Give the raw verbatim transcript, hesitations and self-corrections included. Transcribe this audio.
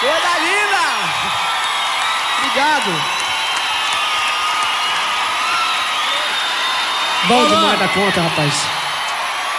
Coisa linda! Obrigado. Bom demais da conta, rapaz.